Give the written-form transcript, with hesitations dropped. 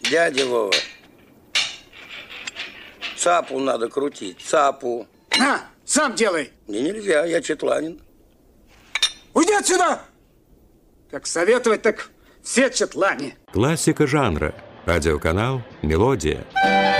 Дядя Вова, цапу надо крутить, цапу. На, сам делай. Мне нельзя, я четланин. Уйди отсюда! Как советовать, так все четлане. Классика жанра. Радиоканал «Мелодия».